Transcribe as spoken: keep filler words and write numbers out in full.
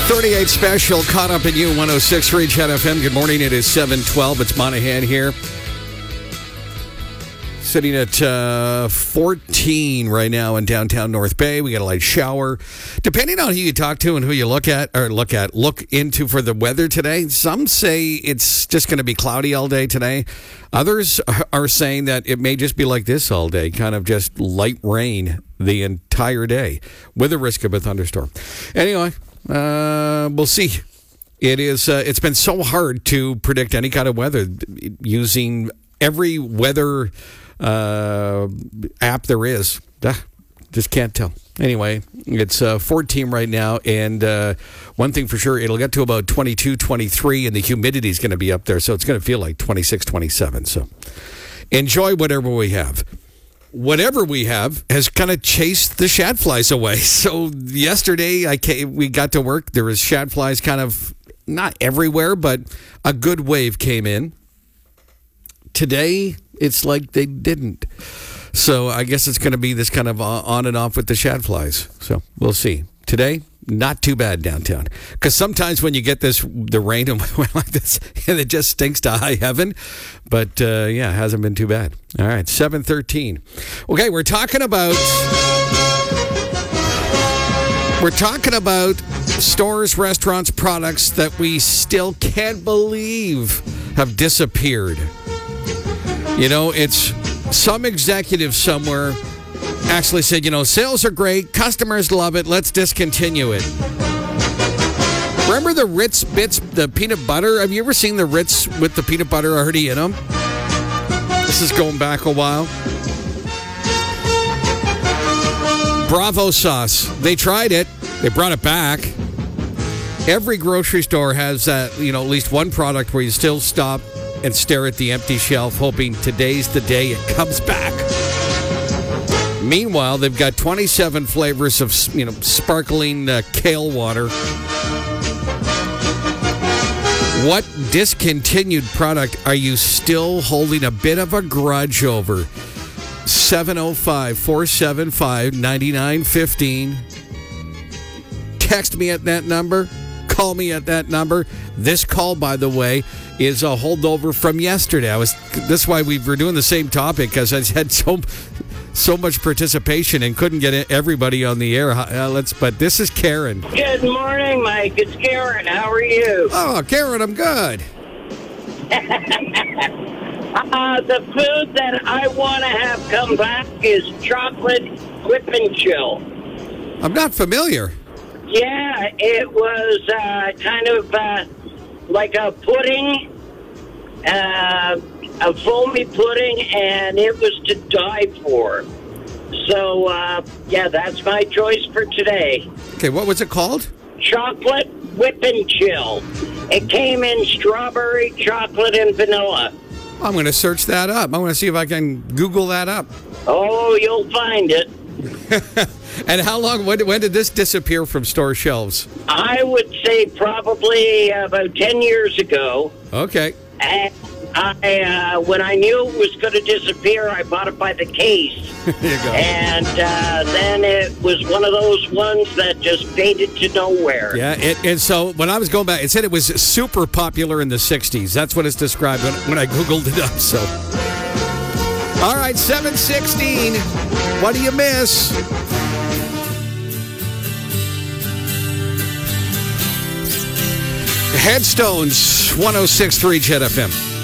thirty-eight special, caught up in you, one oh six point three Chat F M. Good morning, it is seven twelve. It's Monahan here. Sitting at uh, fourteen right now in downtown North Bay. We got a light shower. Depending on who you talk to and who you look at, or look at, look into for the weather today, some say it's just going to be cloudy all day today. Others are saying that it may just be like this all day, kind of just light rain the entire day with a risk of a thunderstorm. Anyway, uh, we'll see. It is. Uh, it's been so hard to predict any kind of weather using every weather uh, app there is. Duh, just can't tell. Anyway, it's uh, fourteen right now, and uh, one thing for sure, it'll get to about twenty-two, twenty-three, and the humidity is going to be up there, so it's going to feel like twenty-six, twenty-seven. So enjoy whatever we have. Whatever we have has kind of chased the shadflies away. So yesterday, I came, we got to work. There was shadflies kind of not everywhere, but a good wave came in. Today, it's like they didn't. So I guess it's going to be this kind of on and off with the shadflies. So we'll see. Today, not too bad downtown. Because sometimes when you get this, the rain and like this, and it just stinks to high heaven. But uh, yeah, it hasn't been too bad. All right, seven thirteen. Okay, we're talking about... We're talking about stores, restaurants, products that we still can't believe have disappeared. You know, it's some executive somewhere actually said, you know, sales are great, customers love it, let's discontinue it. Remember the Ritz Bits, the peanut butter? Have you ever seen the Ritz with the peanut butter already in them? This is going back a while. Bravo sauce. They tried it. They brought it back. Every grocery store has that, you know, at least one product where you still stop and stare at the empty shelf, hoping today's the day it comes back. Meanwhile, they've got twenty-seven flavors of, you know, sparkling uh, kale water. What discontinued product are you still holding a bit of a grudge over? seven oh five, four seven five, nine nine one five. Text me at that number. Call me at that number. This call, by the way, is a holdover from yesterday. I was. That's why we were doing the same topic, because I had so so much participation and couldn't get everybody on the air. Uh, let's. But this is Karen. Good morning, Mike. It's Karen. How are you? Oh, Karen, I'm good. uh, the food that I want to have come back is chocolate whip and chill. I'm not familiar. Yeah, it was uh, kind of uh, like a pudding, uh, a foamy pudding, and it was to die for. So, uh, yeah, that's my choice for today. Okay, what was it called? Chocolate Whip and Chill. It came in strawberry, chocolate, and vanilla. I'm going to search that up. I want to see if I can Google that up. Oh, you'll find it. And how long, when, when did this disappear from store shelves? I would say probably about ten years ago. Okay. And I, uh, when I knew it was going to disappear, I bought it by the case. There you go. And uh, then it was one of those ones that just faded to nowhere. Yeah, it, and so when I was going back, it said it was super popular in the sixties. That's what it's described when, when I Googled it up, so... All right, seven sixteen. What do you miss? Headstones, one oh six point three Chat F M.